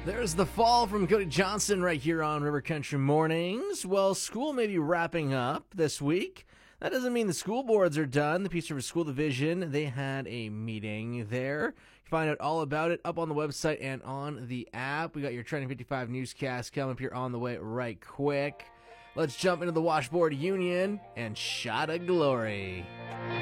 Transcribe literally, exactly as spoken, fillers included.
There's the fall from Cody Johnson right here on River Country Mornings. Well, school may be wrapping up this week. That doesn't mean the school boards are done. The Peace River School Division, they had a meeting there. You can find out all about it up on the website and on the app. We got your Trending fifty-five newscast coming up here on the way right quick. Let's jump into the Washboard Union and Shot of Glory.